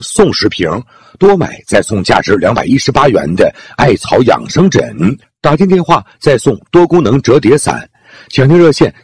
送10瓶，多买再送价值218元的艾草养生枕，打进电话再送多功能折叠伞。抢订热线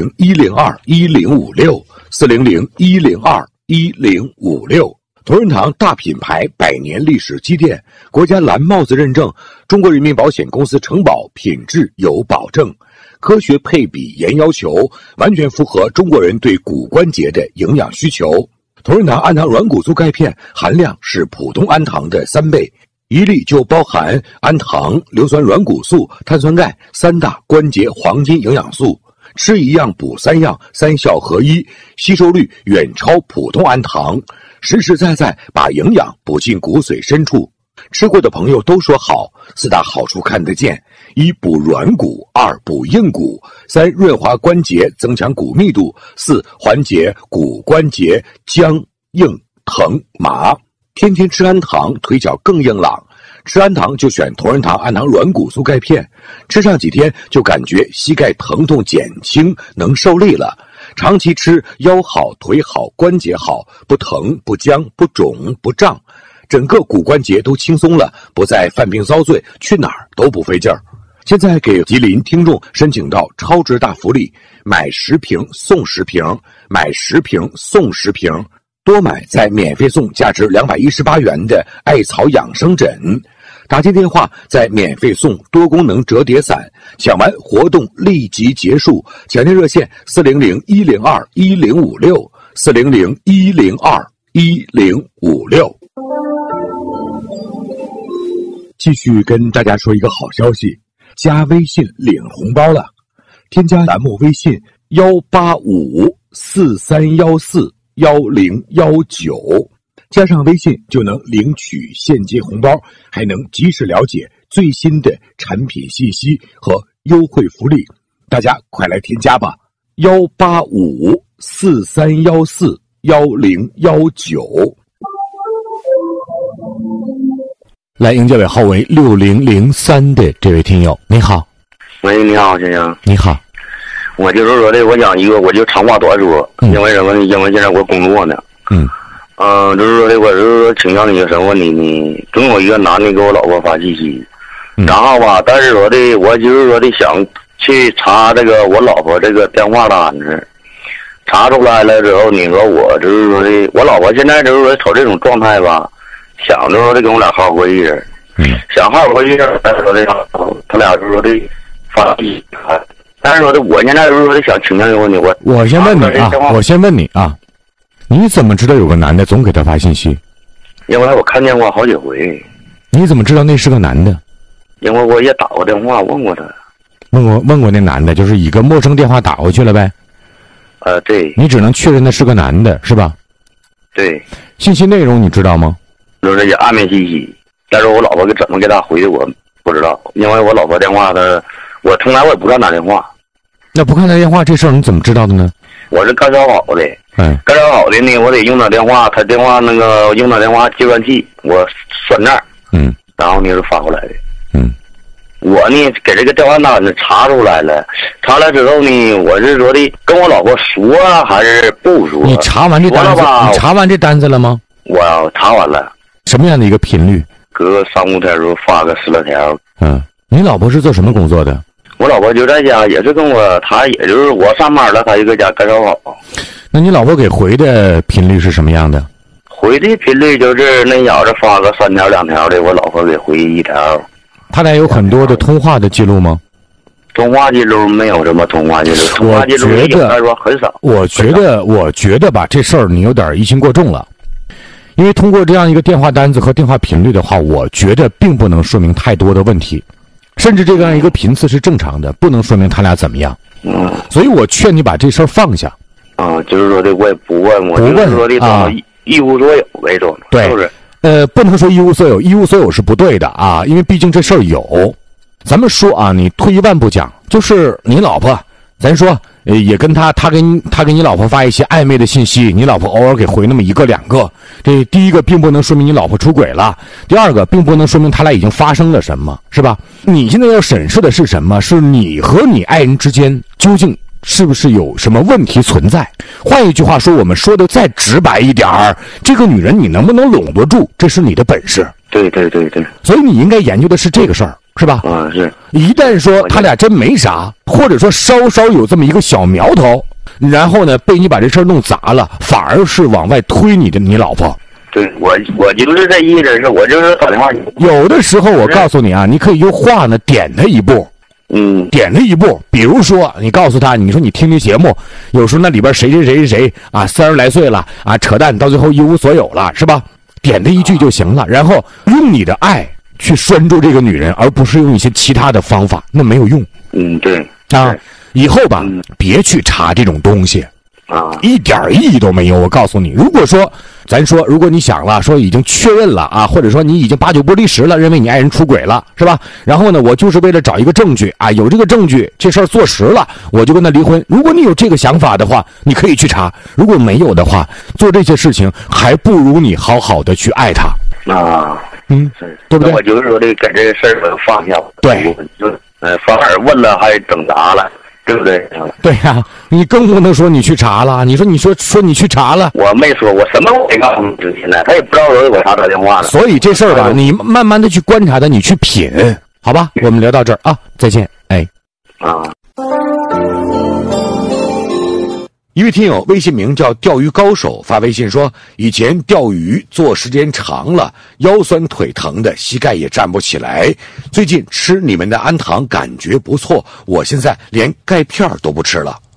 400-102-1056，400-102-1056。同仁堂大品牌100年历史积淀，国家蓝帽子认证，中国人民保险公司承保，品质有保证，科学配比严要求，完全符合中国人对骨关节的营养需求。同仁堂安糖软骨素钙片含量是普通安糖的3倍，一粒就包含安糖、硫酸软骨素、碳酸钙3大关节黄金营养素，吃一样补3样，3效合一，吸收率远超普通安糖，实实在在把营养补进骨髓深处。吃过的朋友都说好，4大好处看得见：1补软骨，2补硬骨，3润滑关节增强骨密度，4缓解骨关节僵硬疼麻。天天吃安糖，腿脚更硬朗。吃安糖就选同仁堂安糖软骨素钙片，吃上几天就感觉膝盖疼痛减轻，能受力了。长期吃，腰好，腿好，关节好，不疼不僵不肿不胀，整个骨关节都轻松了，不再犯病遭罪，去哪儿都不费劲儿。现在给吉林听众申请到超值大福利，买10瓶送10瓶，买10瓶送10瓶，多买再免费送价值218元的艾草养生枕。打进电话再免费送多功能折叠伞，抢完活动立即结束。抢订热线400-102-1056， 400-102-1056。继续跟大家说一个好消息，加微信领红包了。添加栏目微信18543141019，加上微信就能领取现金红包，还能及时了解最新的产品信息和优惠福利。大家快来添加吧，18543141019。来迎这位号为6003的这位听友，你好。 喂，你好，先生。 你好。 我就是说的，我讲一个，我就长话短说，因为什么呢？因为现在我工作呢。就是说的，我是说请教你个什么问题呢？总有一个男的给我老婆发信息，然后吧，但是说的，我就是说的想去查这个我老婆这个电话单子，查出来了之后，你说我就是说的，我老婆现在就是说瞅这种状态吧，想着说的跟我俩好好过日子，想好好过日子，但是说的他俩就是说的发信息，但是说的我现在就是说的想请教一个问题， 我先问你啊，你怎么知道有个男的总给他发信息？ 因为我看见过好几回。 你怎么知道那是个男的？ 因为我也打过电话问过他。 问过那男的，就是一个陌生电话打过去了呗？ 对。 你只能确认那是个男的，是吧？ 对。 信息内容你知道吗？ 就是也暧昧信息，但是我老婆怎么给他回的我不知道，因为我老婆电话我从来我也不看他电话。 那不看他电话这事儿你怎么知道的呢？ 我是干烧好的，干烧好的呢，我得用他电话，他电话用他电话计算器，我算账，然后呢是发过来的，我呢给这个电话单子查出来了，查来之后呢，我是说的跟我老婆说还是不说？ 你查完这单子，你查完这单子了吗？ 我查完了。 什么样的一个频率？ 隔3-5天时候发个10来条。 你老婆是做什么工作的？ 我老婆就在家，也是跟我，她也就是我上班了，她就搁家干烧好。 那你老婆给回的频率是什么样的？ 回的频率就是那小子发个3条2条的，我老婆给回1条。 他俩有很多的通话的记录吗？ 通话记录没有什么通话记录，通话记录应该说很少。我觉得吧，这事儿你有点疑心过重了。因为通过这样一个电话单子和电话频率的话，我觉得并不能说明太多的问题。甚至这样一个频次是正常的，不能说明他俩怎么样。所以我劝你把这事儿放下。 就是说的我也不问，我就是说的一无所有为主， 对， 是不是？ 不能说一无所有，一无所有是不对的啊，因为毕竟这事儿有。咱们说啊，你退一万步讲，就是你老婆，咱说也跟他给你老婆发一些暧昧的信息，你老婆偶尔给回那么1个2个，这第一个并不能说明你老婆出轨了，第二个并不能说明他俩已经发生了什么，是吧？你现在要审视的是什么？是你和你爱人之间究竟是不是有什么问题存在？换一句话说，我们说的再直白一点儿，这个女人你能不能拢得住，这是你的本事。 对。 所以你应该研究的是这个事儿，是吧？ 是。 一旦说他俩真没啥，或者说稍稍有这么一个小苗头，然后呢被你把这事儿弄砸了，反而是往外推你老婆。 对，我就是这意思，是我就是打电话。 有的时候我告诉你啊，你可以用话呢点他一步。点他一步，比如说你告诉他，你说你听听节目，有时候那里边谁啊，30来岁了啊，扯淡到最后一无所有了，是吧？点他一句就行了，然后用你的爱去拴住这个女人，而不是用一些其他的方法，那没有用。 对啊，以后吧，别去查这种东西。一点意义都没有。我告诉你，如果说如果你想了，说已经确认了啊，或者说你已经8九不离10了，认为你爱人出轨了，是吧？然后呢，我就是为了找一个证据啊，有这个证据，这事儿坐实了，我就跟他离婚。如果你有这个想法的话，你可以去查；如果没有的话，做这些事情还不如你好好的去爱他。对不对？ 我就是说把这事儿放下。 对， 反而问了还整砸了。对不对？ 对呀，你更不能说你去查了。你说你去查了， 我没说，我什么我没告诉你之前呢，他也不知道我啥打电话了。 所以这事儿吧，你慢慢的去观察它，你去品，好吧？我们聊到这儿啊，再见。一位听友微信名叫钓鱼高手发微信说，以前钓鱼做时间长了，腰酸腿疼的，膝盖也站不起来，最近吃你们的安糖感觉不错，我现在连钙片都不吃了。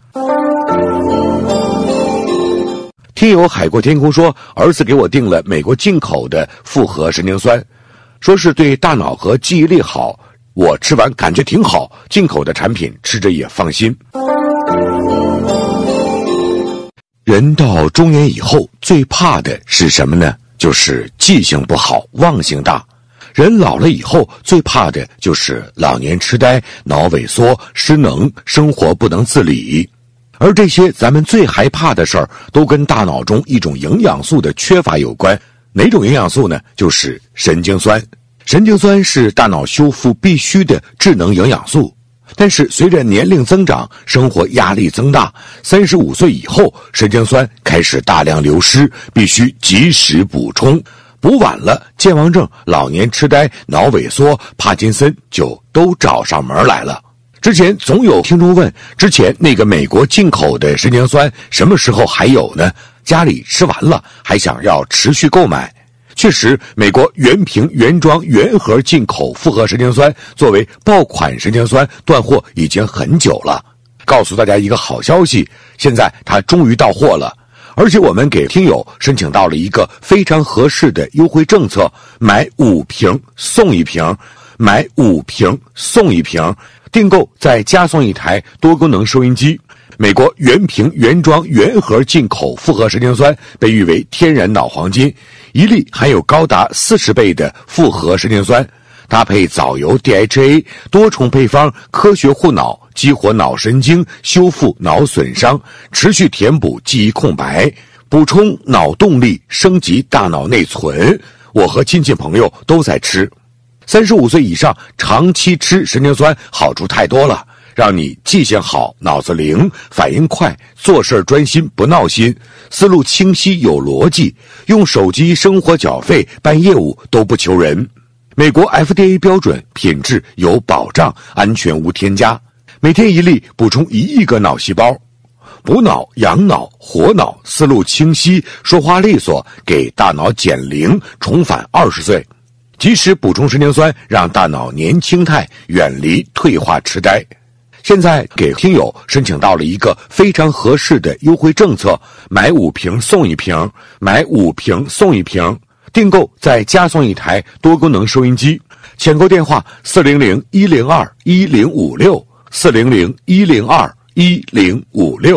听友海阔天空说，儿子给我订了美国进口的复合神经酸，说是对大脑和记忆力好，我吃完感觉挺好，进口的产品吃着也放心。人到中年以后最怕的是什么呢？就是记性不好，忘性大。人老了以后最怕的就是老年痴呆、脑萎缩、失能、生活不能自理。而这些咱们最害怕的事儿都跟大脑中一种营养素的缺乏有关。哪种营养素呢？就是神经酸。神经酸是大脑修复必须的智能营养素。但是随着年龄增长，生活压力增大，35岁以后神经酸开始大量流失，必须及时补充。补晚了，健忘症、老年痴呆、脑萎缩、帕金森就都找上门来了。之前总有听众问，之前那个美国进口的神经酸什么时候还有呢？家里吃完了还想要持续购买。确实，美国原瓶原装原盒进口复合神经酸作为爆款神经酸断货已经很久了。告诉大家一个好消息，现在它终于到货了，而且我们给听友申请到了一个非常合适的优惠政策，买5瓶送1瓶，买5瓶送1瓶，订购再加送1台多功能收音机。美国原瓶原装原盒进口复合神经酸被誉为天然脑黄金，一粒含有高达40倍的复合神经酸，搭配藻油 DHA 多重配方，科学护脑，激活脑神经，修复脑损伤，持续填补记忆空白，补充脑动力，升级大脑内存。我和亲戚朋友都在吃。35岁以上长期吃神经酸好处太多了，让你记性好，脑子灵，反应快，做事专心不闹心，思路清晰有逻辑，用手机生活缴费办业务都不求人。美国 FDA 标准，品质有保障，安全无添加。每天1粒，补充1亿个脑细胞，补脑、养脑、活脑，思路清晰，说话利索，给大脑减龄，重返20岁。及时补充神经酸，让大脑年轻态，远离退化痴呆。现在给听友申请到了一个非常合适的优惠政策，买5瓶送1瓶，买5瓶送1瓶，订购再加送1台多功能收音机。抢购电话400-102-1056 400-102-1056。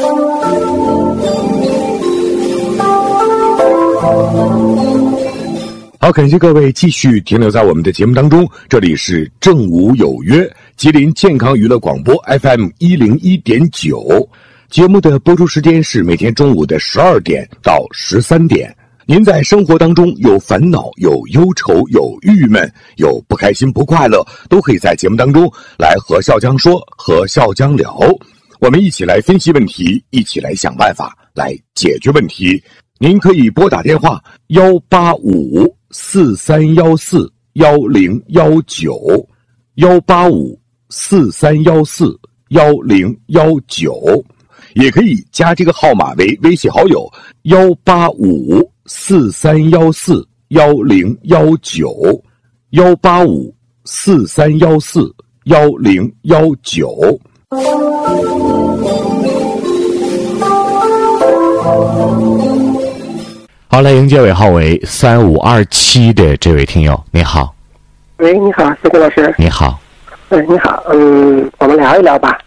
好，感谢各位继续停留在我们的节目当中，这里是正午有约，吉林健康娱乐广播 FM 101.9，节目的播出时间是每天中午的12点到13点。您在生活当中有烦恼、有忧愁、有郁闷、有不开心、不快乐，都可以在节目当中来和笑江说，和笑江聊。 我们一起来分析问题，一起来想办法来解决问题。您可以拨打电话18543141019，18543141019，也可以加这个号码为微信好友18543141019，18543141019。 好，来迎接尾号为3527的这位听友，你好。 喂，你好，谢谢老师。 你好。 你好，我们聊一聊吧。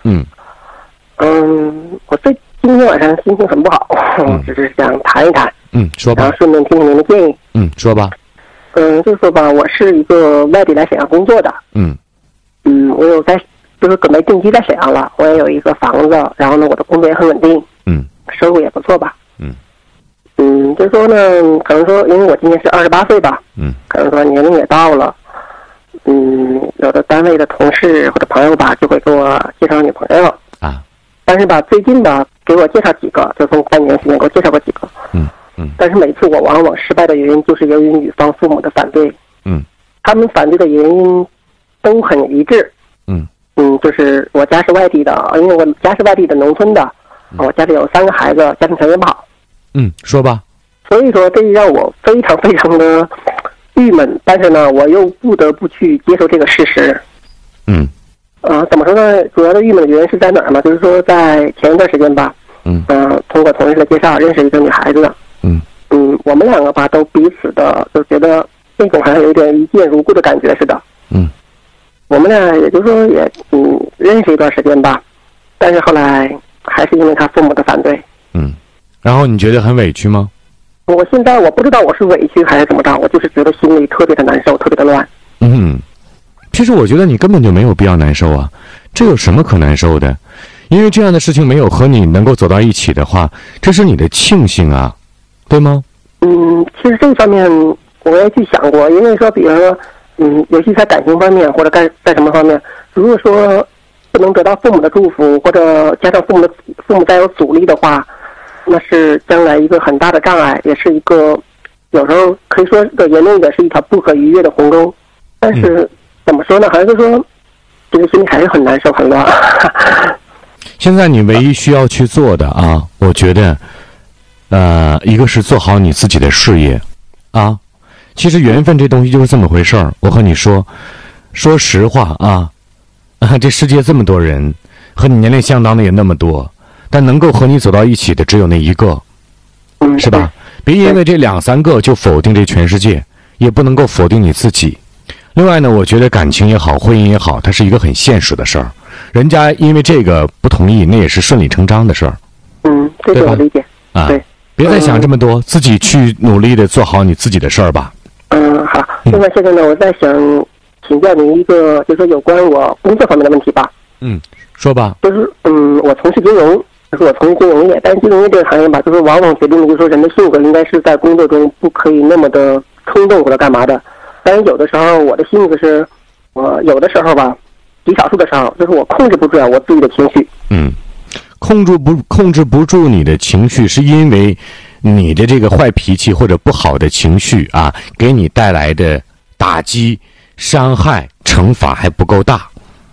我今天晚上心情很不好，只是想谈一谈。 说吧。 然后顺便听听您的建议。 说吧。 就说吧，我是一个外地来沈阳工作的。我有就是准备定居在沈阳了，我也有一个房子，然后呢，我的工作也很稳定。收入也不错吧。就说呢，可能说，因为我今年是28岁吧。可能说年龄也到了。有的单位的同事或者朋友吧，就会给我介绍女朋友啊。 但是吧，最近吧，给我介绍几个，就从3年时间给我介绍过几个。但是每次我往往失败的原因，就是由于女方父母的反对。他们反对的原因都很一致。就是我家是外地的，因为我家是外地的农村的，我家里有3个孩子，家庭条件不好。 说吧。 所以说，这让我非常非常的郁闷，但是呢，我又不得不去接受这个事实。怎么说呢？主要的郁闷的原因是在哪儿呢？就是说，在前一段时间吧，通过同事的介绍认识一个女孩子。我们2个吧，都彼此的就觉得那种好像有点一见如故的感觉似的。我们俩也就是说也认识一段时间吧，但是后来还是因为他父母的反对。 然后你觉得很委屈吗？ 我现在我不知道我是委屈还是怎么着，我就是觉得心里特别的难受，特别的乱。 其实我觉得你根本就没有必要难受啊，这有什么可难受的？因为这样的事情没有和你能够走到一起的话，这是你的庆幸啊，对吗？ 其实这方面我也去想过，因为说比如说尤其在感情方面或者在什么方面，如果说不能得到父母的祝福，或者加上父母再有阻力的话，那是将来一个很大的障碍，也是一个有时候可以说的言论也是一条不可逾越的鸿沟。但是怎么说呢，还是说这个心里还是很难受很乱。 现在你唯一需要去做的啊，我觉得一个是做好你自己的事业啊。其实缘分这东西就是这么回事儿。我和你说实话啊，这世界这么多人，和你年龄相当的也那么多，但能够和你走到一起的只有那一个，是吧？别因为这2、3个就否定这全世界，也不能够否定你自己。另外呢，我觉得感情也好，婚姻也好，它是一个很现实的事儿。人家因为这个不同意，那也是顺理成章的事儿。 这个我理解啊。对， 别再想这么多，自己去努力的做好你自己的事儿吧。 好。另外现在呢，我在想请教您一个，就是说有关我工作方面的问题吧。 说吧。 就是我从事金融，就是我从事金融业，但是金融业这个行业吧，就是往往决定的就是说人的性格应该是在工作中不可以那么的冲动或者干嘛的。但是有的时候我的性格是，有的时候吧，极少数的时候，就是我控制不住我自己的情绪。 控制不住你的情绪，是因为你的这个坏脾气或者不好的情绪啊，给你带来的打击、伤害、惩罚还不够大。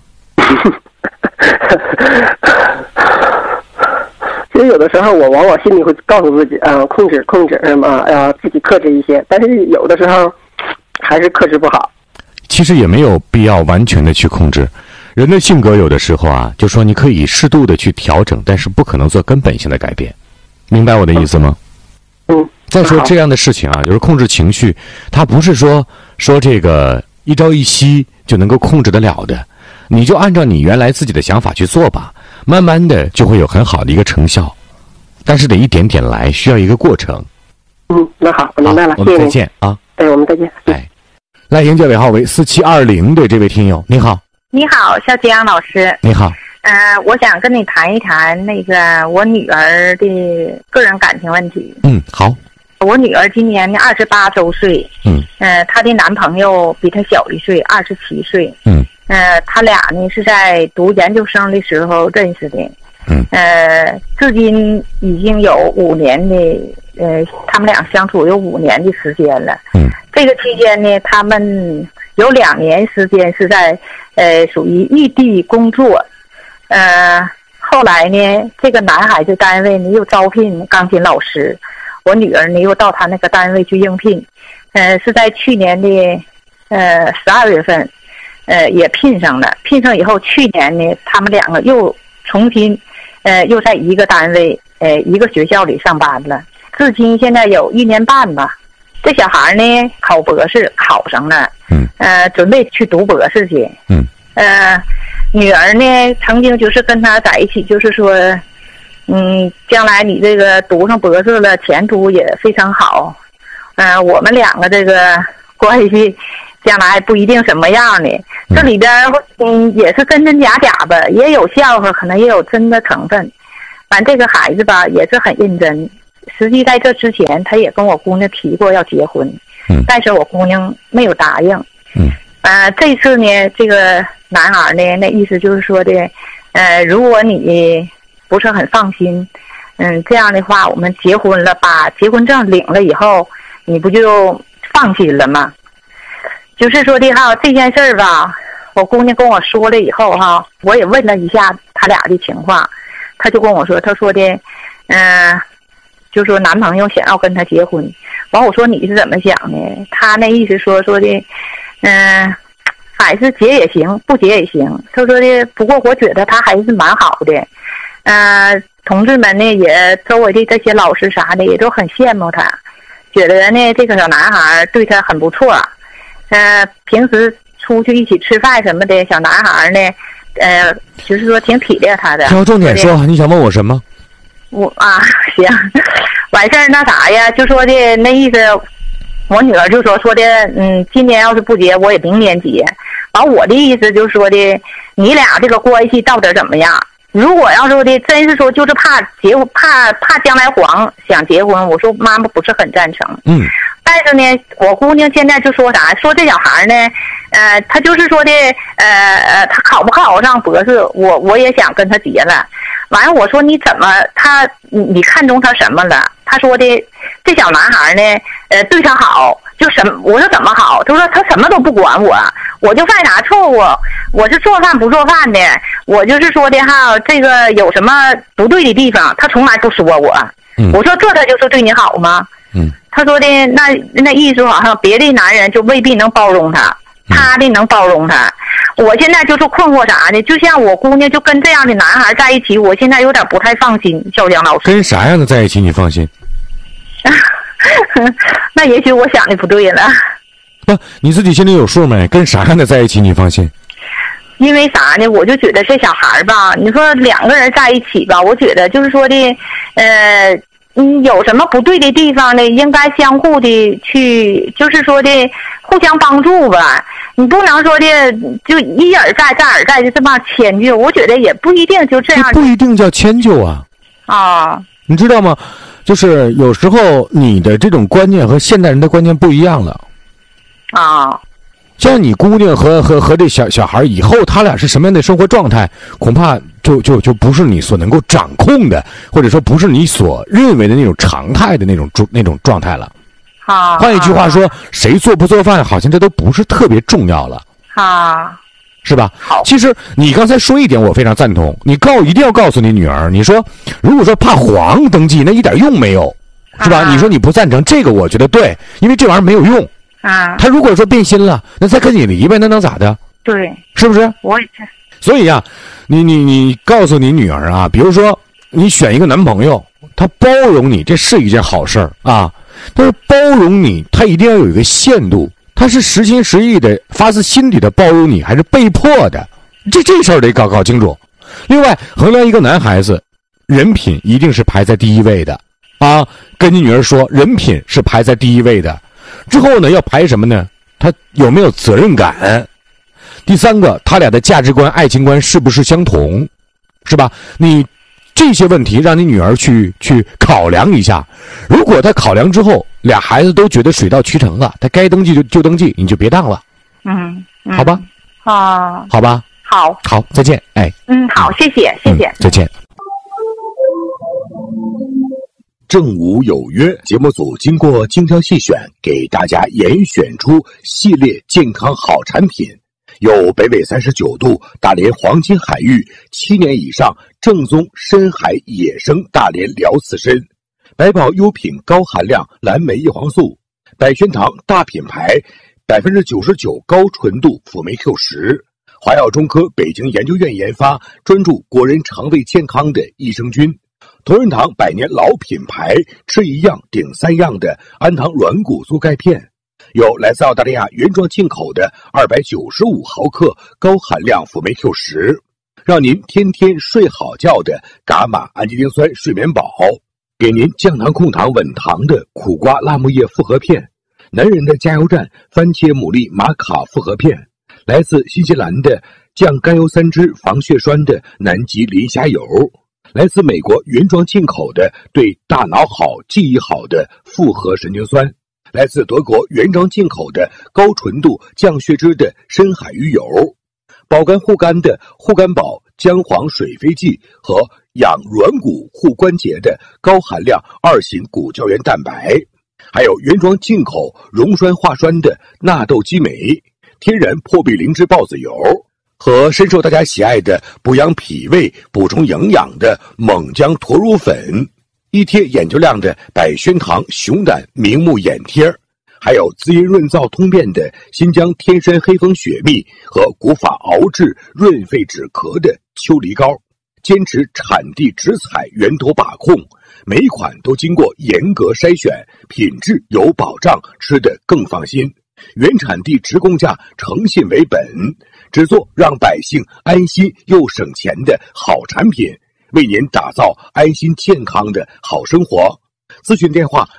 其实有的时候我往往心里会告诉自己控制什么自己克制一些，但是有的时候还是克制不好。 其实也没有必要完全的去控制。人的性格有的时候啊，就说你可以适度的去调整，但是不可能做根本性的改变。明白我的意思吗？再说这样的事情啊，就是控制情绪，它不是说这个一朝一夕就能够控制得了的。你就按照你原来自己的想法去做吧，慢慢的就会有很好的一个成效，但是得一点点来，需要一个过程。 那好，我明白了， 我们再见啊！ 我们再见。 来迎接尾号为4720的这位听友，你好。 你好，肖吉阳老师。 你好。 我想跟你谈一谈那个我女儿的个人感情问题。 好。 我女儿今年28周岁。她的男朋友比她小1岁，27岁。他俩呢是在读研究生的时候认识的。 至今已经有5年的，他们俩相处有5年的时间了。这个期间呢，他们有2年时间是在属于异地工作。后来呢，这个男孩子单位呢又招聘钢琴老师，我女儿呢又到他那个单位去应聘。是在去年的12月份，也聘上了。聘上以后，去年呢，他们2个又重新，又在一个单位，一个学校里上班了。至今现在有1年半吧。这小孩呢，考博士考上了，准备去读博士去。女儿呢，曾经就是跟他在一起，就是说，将来你这个读上博士了，前途也非常好。我们2个这个关系将来不一定什么样的，这里边也是真真假假吧，也有笑话，可能也有真的成分。反正这个孩子吧也是很认真，实际在这之前他也跟我姑娘提过要结婚，但是我姑娘没有答应。这次呢，这个男孩呢，那意思就是说的，如果你不是很放心，这样的话我们结婚了，把结婚证领了以后，你不就放心了吗？就是说的哈，这件事儿吧，我姑娘跟我说了以后哈，我也问了一下他俩的情况，他就跟我说，他说的，就说男朋友想要跟他结婚，完我说你是怎么想的？他那意思说的，还是结也行，不结也行。他说的，不过我觉得他还是蛮好的，同志们呢也周围的这些老师啥的也都很羡慕他。觉得呢，这个小男孩对他很不错，平时出去一起吃饭什么的，小男孩呢，就是说挺体谅他的。 挑重点说，你想问我什么？ 行，完事儿那啥呀，就说的那意思，我女儿就说的，今年要是不结，我也明年结。完我的意思就是说的，你俩这个关系到底怎么样？如果要说的真是说就是怕结婚，怕将来黄想结婚，我说妈妈不是很赞成。但是呢，我姑娘现在就说啥，说这小孩呢，他就是说的，他考不考上博士，我也想跟他结了。完了我说你怎么你看中他什么了？他说的这小男孩呢，对他好，就我说怎么好？他说他什么都不管我就犯啥错误，我是做饭不做饭的，我就是说的哈，这个有什么不对的地方，他从来不说我。我说他就是对你好吗？他说的那意思好像别的男人就未必能包容他，他的能包容他。我现在就是困惑啥呢？就像我姑娘就跟这样的男孩在一起，我现在有点不太放心。小江老师， 跟啥样的在一起你放心？ 那也许我想的不对了。 不，你自己心里有数没？跟啥样的在一起你放心？ 因为啥呢？我就觉得这小孩吧，你说2个人在一起吧，我觉得就是说的，有什么不对的地方呢？应该相互的去，就是说的互相帮助吧。你不能说的就一而再再而再就这么迁就，我觉得也不一定就这样。 这不一定叫迁就啊！你知道吗？就是有时候你的这种观念和现代人的观念不一样了。像你姑娘和这小孩以后他俩是什么样的生活状态，恐怕就不是你所能够掌控的，或者说不是你所认为的那种常态的那种状态了。换一句话说，谁做不做饭，好像这都不是特别重要了。是吧？好，其实你刚才说一点我非常赞同，你一定要告诉你女儿，你说如果说怕黄登记，那一点用没有，是吧？你说你不赞成这个，我觉得对，因为这玩意儿没有用。他如果说变心了，那再跟你离呗，那能咋的？ 对， 是不是？ 我也是。 所以啊，你告诉你女儿啊，比如说你选一个男朋友，他包容你，这是一件好事儿啊。但是包容你，他一定要有一个限度，他是实心实意的、发自心底的包容你，还是被迫的？这事儿得搞清楚。另外，衡量一个男孩子，人品一定是排在第一位的啊。跟你女儿说，人品是排在第一位的。之后呢，要排什么呢？他有没有责任感？第3个，他俩的价值观、爱情观是不是相同，是吧？你这些问题让你女儿去考量一下。如果他考量之后，俩孩子都觉得水到渠成了，他该登记就登记，你就别当了。好吧？好吧？好，再见。 好，谢谢。 再见。 正午有约节目组经过精挑细选，给大家严选出系列健康好产品，有北纬39度大连黄金海域7年以上正宗深海野生大连辽刺参，百宝优品高含量蓝莓叶黄素，百轩堂大品牌99%高纯度辅酶 Q10，华药中科北京研究院研发，专注国人肠胃健康的益生菌。同仁堂100年老品牌，吃一样顶3样的安糖软骨素钙片，有来自澳大利亚原装进口的295毫克高含量辅酶 Q10，让您天天睡好觉的伽马氨基丁酸睡眠宝，给您降糖控糖稳糖的苦瓜辣木叶复合片，男人的加油站番茄牡蛎玛卡复合片，来自新西兰的降甘油三酯防血栓的南极磷虾油，来自美国原装进口的对大脑好记忆好的复合神经酸，来自德国原装进口的高纯度降血脂的深海鱼油，保肝护肝的护肝宝姜黄水飞剂和养软骨护关节的高含量2型骨胶原蛋白，还有原装进口溶栓化栓的纳豆激酶，天然破壁灵芝孢子油，和深受大家喜爱的补养脾胃补充营养的猛姜驼乳粉，一贴眼球亮的百轩堂熊胆明目眼贴，还有滋阴润燥通便的新疆天山黑蜂雪蜜和古法熬制润肺止咳的秋梨膏，坚持产地直采源头把控，每一款都经过严格筛选，品质有保障，吃得更放心。原产地直供价，诚信为本，只做让百姓安心又省钱的好产品，为您打造安心健康的好生活。咨询电话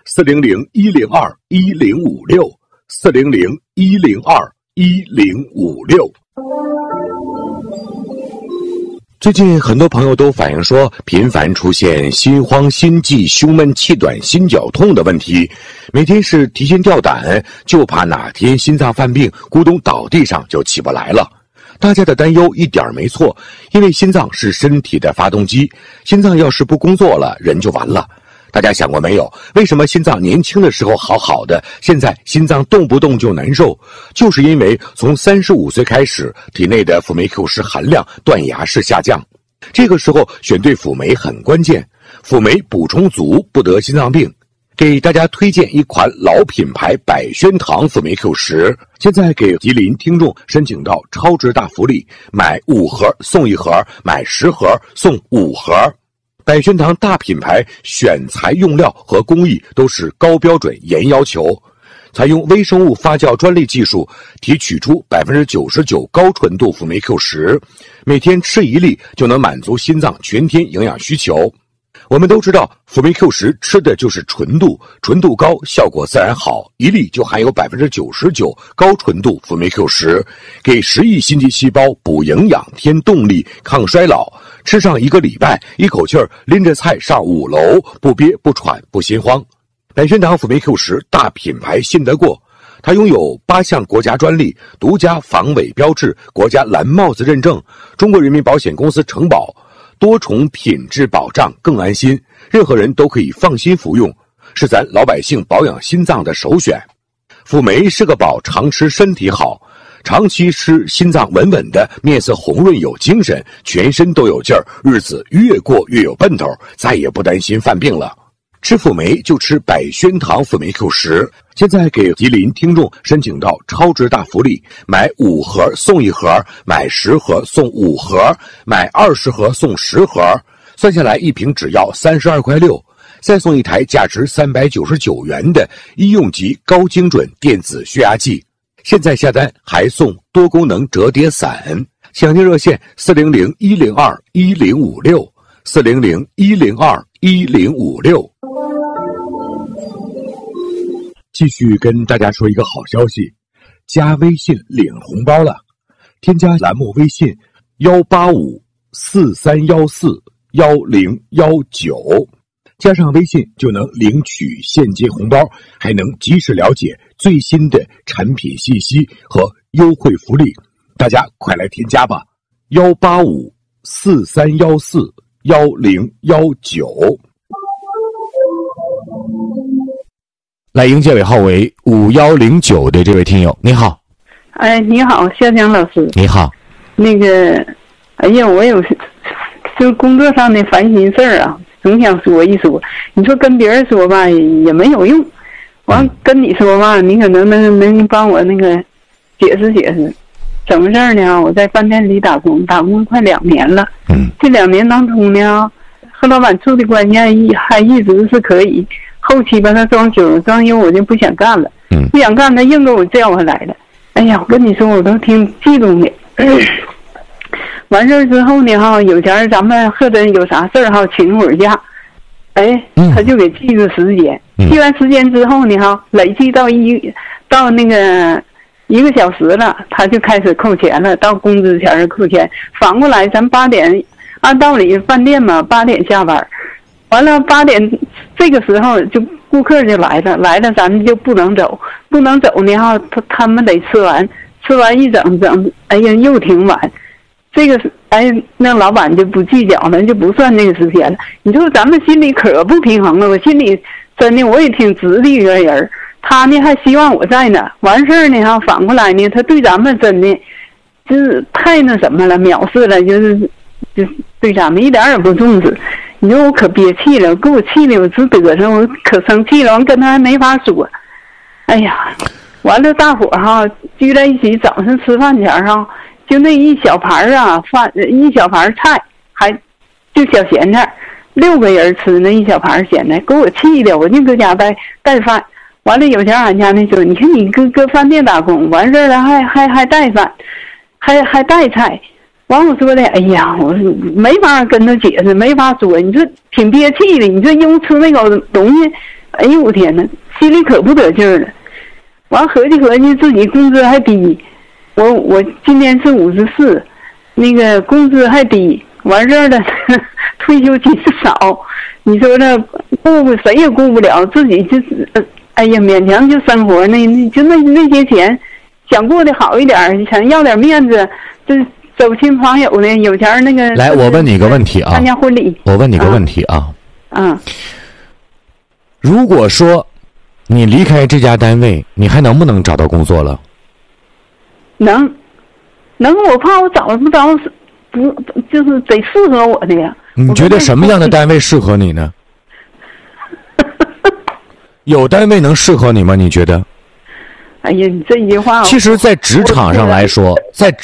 400-102-1056 400-102-1056。最近很多朋友都反映说，频繁出现心慌、心悸、胸闷、气短、心绞痛的问题，每天是提心吊胆，就怕哪天心脏犯病，咕咚倒地上就起不来了。大家的担忧一点没错，因为心脏是身体的发动机，心脏要是不工作了，人就完了。大家想过没有，为什么心脏年轻的时候好好的，现在心脏动不动就难受？就是因为从35岁开始，体内的辅酶 Q10含量断崖式下降。这个时候选对辅酶很关键，辅酶补充足不得心脏病。给大家推荐一款老品牌百轩堂辅酶 Q10，现在给吉林听众申请到超值大福利，买5盒送1盒，买10盒送5盒。百轩堂大品牌，选材用料和工艺都是高标准严要求，采用微生物发酵专利技术提取出99%高纯度辅酶 Q10，每天吃1粒就能满足心脏全天营养需求。我们都知道辅酶 Q10 吃的就是纯度，纯度高效果自然好，1粒就含有99%高纯度辅酶 Q10，给10亿心肌细胞补营养添动力抗衰老，吃上1个礼拜，一口气儿拎着菜上5楼，不憋不喘不心慌。百轩堂辅酶 Q10 大品牌信得过，它拥有8项国家专利，独家防伪标志，国家蓝帽子认证，中国人民保险公司承保，多重品质保障更安心，任何人都可以放心服用，是咱老百姓保养心脏的首选。辅酶是个宝，常吃身体好，长期吃心脏稳稳的，面色红润有精神，全身都有劲儿，日子越过越有奔头，再也不担心犯病了。吃辅酶就吃百轩堂辅酶 Q10，现在给吉林听众申请到超值大福利，买5盒送1盒，买10盒送5盒，买20盒送10盒，算下来一瓶只要32.6块，再送一台价值399元的医用级高精准电子血压计。现在下单还送多功能折叠伞，详情热线400-102-1056 400-102-1056。继续跟大家说一个好消息，加微信领红包了，添加栏目微信18543141019，加上微信就能领取现金红包，还能及时了解最新的产品信息和优惠福利，大家快来添加吧，18543141019。 来迎接尾号为5109的这位听友，你好。 哎，你好，肖江老师。 你好。 那个，哎呀，我有就工作上的烦心事儿啊，总想说一说。你说跟别人说吧也没有用，完跟你说吧，你可能帮我那个解释解释。怎么事儿呢？我在饭店里打工快2年了。这2年当中呢，和老板处的关系还一直是可以。后期吧，他装修我就不想干了。不想干，他硬给我叫回来了。哎呀，我跟你说，我都挺激动的。完事儿之后呢，哈，有前咱们或者有啥事儿哈，请会儿假，哎，他就给记住时间。记完时间之后呢，哈，累计到那个1个小时了，他就开始扣钱了，到工资前扣钱。反过来，咱8点，按道理饭店嘛，8点下班，完了8点这个时候就顾客就来了，咱们就不能走呢哈，他们得吃完一整，哎呀，又挺晚。这个哎，那老板就不计较了，就不算那个时间了。你说咱们心里可不平衡了，我心里真的我也挺直的一个人，他呢还希望我在呢。完事儿呢哈，反过来呢，他对咱们真的就是太那什么了，藐视了，就对咱们一点也不重视。你说我可憋气了，给我气的我直嘚瑟，我可生气了，完跟他还没法说。哎呀，完了大伙哈聚在一起，早上吃饭前哈。就那一小盘啊饭，一小盘菜，还就小咸菜，6个人吃那一小盘咸菜，给我气的，我就搁家带饭。完了有前俺家那说，你看你搁饭店打工，完事儿了还带饭，还带菜。完我说的，哎呀，我没法跟他解释，没法说，你说挺憋气的。你说因为吃那个东西，哎呦我天哪，心里可不得劲儿了。完合计自己工资还低。我今年是54，那个工资还低，完事儿了，退休金少，你说这谁也顾不了，自己就是哎呀勉强就生活，那些钱，想过得好一点，想要点面子，就是走亲访友呢，有钱那个。 来，我问你个问题啊， 参加婚礼。 我问你个问题啊。如果说你离开这家单位，你还能不能找到工作了？ 能，我怕我找不着，不就是得适合我的呀？ 你觉得什么样的单位适合你呢？有单位能适合你吗？你觉得？ 哎呀，你这一句话， 其实，在职场上来说，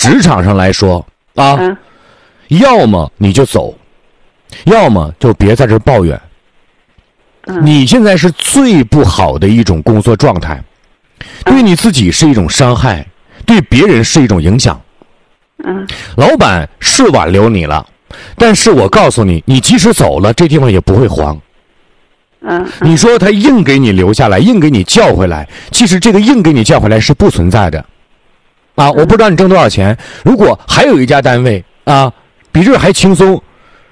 啊，要么你就走，要么就别在这抱怨。你现在是最不好的一种工作状态，对你自己是一种伤害。对别人是一种影响。老板是挽留你了，但是我告诉你，你即使走了，这地方也不会黄。你说他硬给你留下来，硬给你叫回来，其实这个硬给你叫回来是不存在的。我不知道你挣多少钱，如果还有一家单位比这还轻松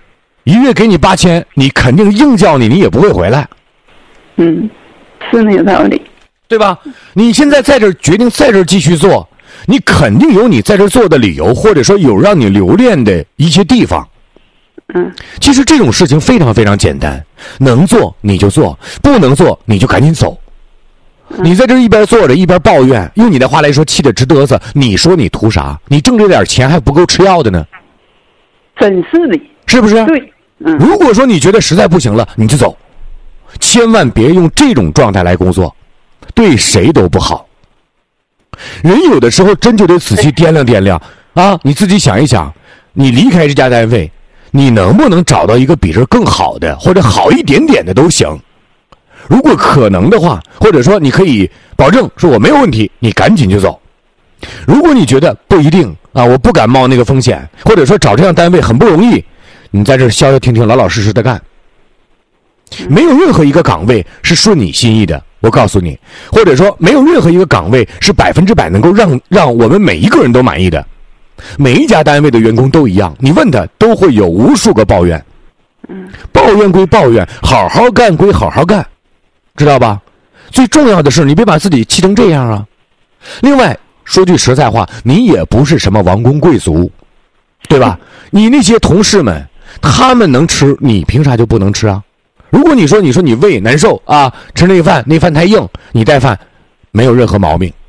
，1月给你8000，你肯定硬叫你也不会回来。 是那个道理， 对吧？你现在在这决定在这继续做，你肯定有你在这做的理由，或者说有让你留恋的一些地方。其实这种事情非常非常简单，能做你就做，不能做你就赶紧走。你在这一边坐着一边抱怨，用你的话来说气得直嘚瑟，你说你图啥？你挣这点钱还不够吃药的呢。 真是的， 是不是？ 对。 如果说你觉得实在不行了，你就走，千万别用这种状态来工作，对谁都不好。人有的时候真就得仔细掂量掂量你自己想一想，你离开这家单位，你能不能找到一个比这更好的，或者好一点点的都行。如果可能的话，或者说你可以保证说我没有问题，你赶紧就走。如果你觉得不一定我不敢冒那个风险，或者说找这样单位很不容易，你在这消消停停老老实实的干。没有任何一个岗位是顺你心意的，我告诉你，或者说没有任何一个岗位是100%能够让我们每一个人都满意的。每一家单位的员工都一样，你问他都会有无数个抱怨。抱怨归抱怨，好好干归好好干，知道吧？最重要的是你别把自己气成这样啊。另外说句实在话，你也不是什么王公贵族，对吧？你那些同事们他们能吃，你凭啥就不能吃啊？ 如果你说你胃难受啊，吃那个饭太硬，你带饭没有任何毛病